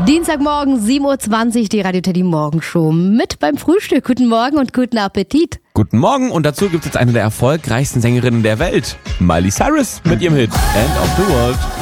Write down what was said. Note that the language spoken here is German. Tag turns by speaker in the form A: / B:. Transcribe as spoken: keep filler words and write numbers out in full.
A: Dienstagmorgen, sieben Uhr zwanzig, die Radio Teddy Morgenshow mit beim Frühstück. Guten Morgen und guten Appetit.
B: Guten Morgen und dazu gibt es jetzt eine der erfolgreichsten Sängerinnen der Welt, Miley Cyrus mit ihrem Hit End of the World.